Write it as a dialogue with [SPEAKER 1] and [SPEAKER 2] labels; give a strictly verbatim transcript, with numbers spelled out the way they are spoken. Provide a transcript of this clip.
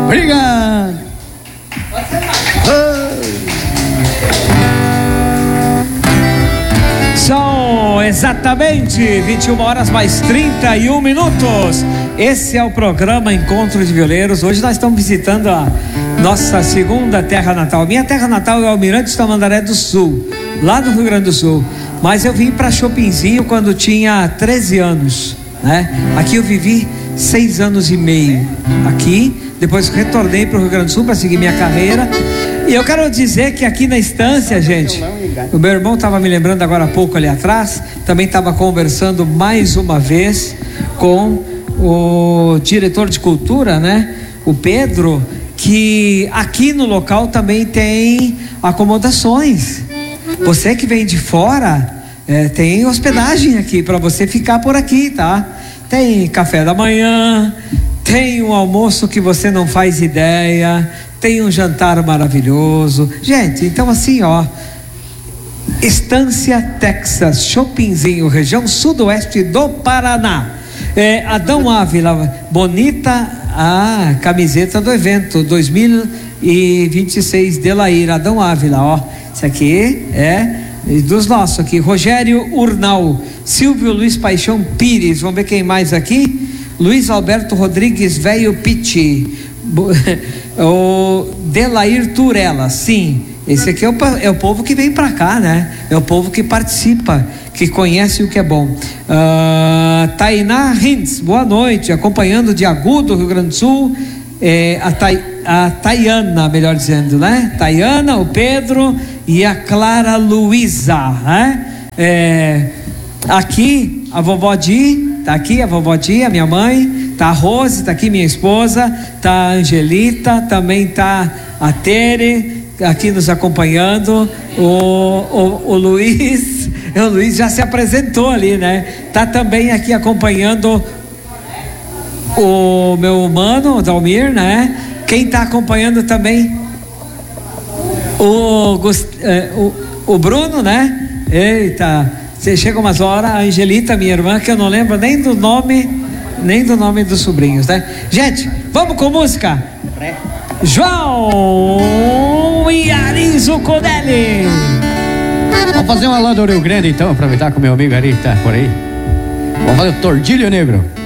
[SPEAKER 1] Obrigado. São exatamente vinte e uma horas mais trinta e um minutos. Esse é o programa Encontro de Violeiros. Hoje nós estamos visitando a nossa segunda terra natal. Minha terra natal é Almirante Tamandaré do Sul, lá no Rio Grande do Sul. Mas eu vim para Chopinzinho quando tinha treze anos, né? Aqui eu vivi seis anos e meio. Aqui, depois retornei para o Rio Grande do Sul para seguir minha carreira. E eu quero dizer que aqui na estância, gente, o meu irmão estava me lembrando agora há pouco ali atrás, também estava conversando mais uma vez com o diretor de cultura, né? O Pedro, que aqui no local também tem acomodações. Você que vem de fora, é, tem hospedagem aqui para você ficar por aqui, tá? Tem café da manhã, tem um almoço que você não faz ideia, tem um jantar maravilhoso. Gente, então assim, ó, Estância Texas, Chopinzinho, região sudoeste do Paraná. É, Adão Ávila, bonita a camiseta do evento dois mil e vinte e seis de Laíra, Adão Ávila, ó, isso aqui é dos nossos aqui. Rogério Urnal, Silvio Luiz Paixão Pires, vamos ver quem mais aqui. Luiz Alberto Rodrigues Velho Pitti, o Delair Turella, sim, esse aqui é o, é o povo que vem pra cá, né? É o povo que participa, que conhece o que é bom. uh, Tainá Hintz, boa noite, acompanhando de Agudo, Rio Grande do Sul, é, a, Tai, a Tayana, melhor dizendo, né? Tayana, o Pedro e a Clara Luísa, né? É, aqui a vovó Di, tá aqui a vovó Di, a minha mãe, tá a Rose, tá aqui minha esposa, tá a Angelita, também tá a Tere aqui nos acompanhando, o, o, o Luiz, o Luiz já se apresentou ali, né? Tá também aqui acompanhando o meu mano, o Dalmir, né? Quem tá acompanhando também o, o, o Bruno, né? Eita, você chega umas horas, a Angelita, minha irmã, que eu não lembro nem do nome, nem do nome dos sobrinhos, né? Gente, vamos com música? João e Arizo Codelli.
[SPEAKER 2] Vamos fazer uma lá do Rio Grande então, aproveitar que o meu amigo Ari tá por aí. Vamos fazer o Tordilho Negro.